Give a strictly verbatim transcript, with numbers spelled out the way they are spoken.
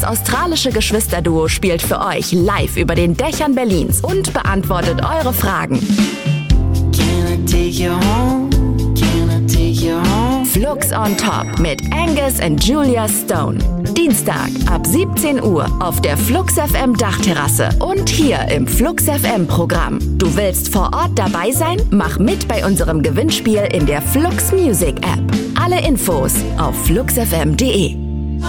Das australische Geschwisterduo spielt für euch live über den Dächern Berlins und beantwortet eure Fragen. Can I take you home? Can I take you home? Flux on Top mit Angus and Julia Stone. Dienstag ab siebzehn Uhr auf der Flux F M Dachterrasse und hier im Flux F M Programm. Du willst vor Ort dabei sein? Mach mit bei unserem Gewinnspiel in der Flux Music App. Alle Infos auf flux f m punkt de.